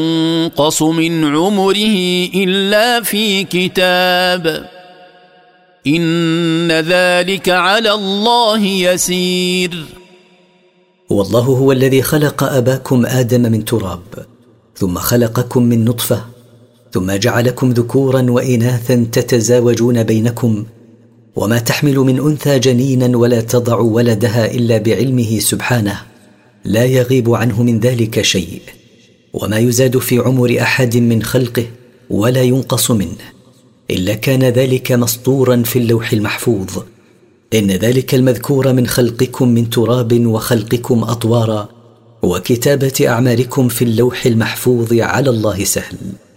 ينقص من عمره إلا في كتاب إن ذلك على الله يسير. والله هو الذي خلق أباكم آدم من تراب، ثم خلقكم من نطفة، ثم جعلكم ذكورا وإناثا تتزاوجون بينكم، وما تحمل من أنثى جنينا ولا تضع ولدها إلا بعلمه سبحانه، لا يغيب عنه من ذلك شيء، وما يزاد في عمر أحد من خلقه ولا ينقص منه إلا كان ذلك مسطورا في اللوح المحفوظ. إن ذلك المذكور من خلقكم من تراب وخلقكم أطوارا وكتابة أعمالكم في اللوح المحفوظ على الله سهل.